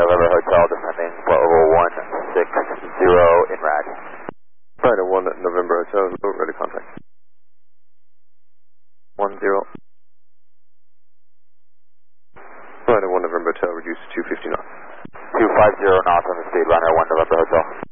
November Hotel, descending flight level 160 in RAD. Flight 1 November Hotel, ready contact. 10. Flight 1 November Hotel, reduce to 250 knots. 250 knots on the speed runner 1 November Hotel.